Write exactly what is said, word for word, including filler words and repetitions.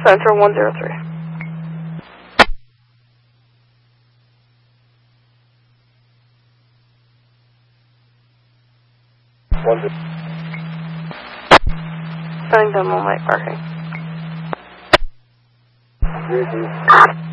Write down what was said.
Central one zero three. One zero. Setting them on light parking. Three,